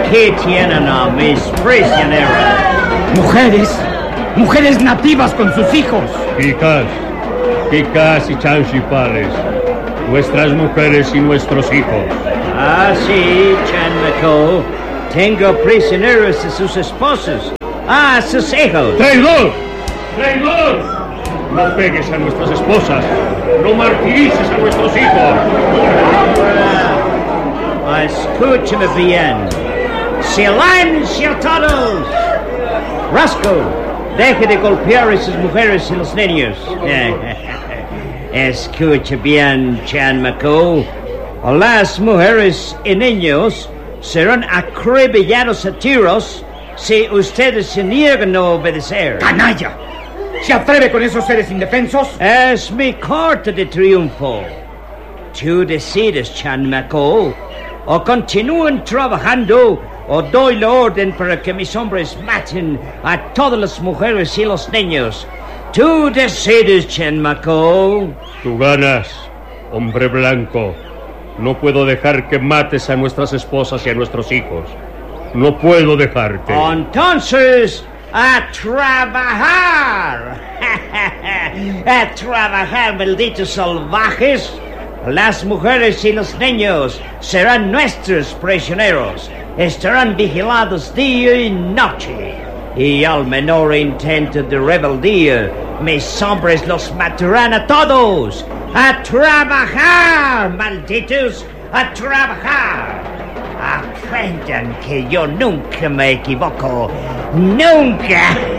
Aquí tienen a mis prisioneras. Mujeres nativas con sus hijos. Chicas y chanchipales. Nuestras mujeres y nuestros hijos. Ah, sí, Chanmaco. Tengo prisioneros a sus esposos. Ah, sus hijos. ¡Traidor! No pegues a nuestras esposas. No martirices a nuestros hijos. Escúchame bien. ¡Silencio todos! Roscoe, deje de golpear a esas mujeres y los niños. Escuche bien, Chanmaco. Las mujeres y niños serán acribillados a tiros si ustedes se niegan a obedecer. ¡Canalla! ¿Se atreve con esos seres indefensos? Es mi carta de triunfo. Tú decides, Chanmaco. O continúen trabajando o doy la orden para que mis hombres maten a todas las mujeres y los niños. Tú decides, Chanmaco. Tú ganas, hombre blanco. No puedo dejar que mates a nuestras esposas y a nuestros hijos. No puedo dejarte. Entonces, a trabajar. A trabajar, malditos salvajes. Las mujeres y los niños serán nuestros prisioneros. Estarán vigilados día y noche. Y al menor intento de rebeldía, mis hombres los matarán a todos. ¡A trabajar, malditos! ¡A trabajar! Aprendan que yo nunca me equivoco. ¡Nunca!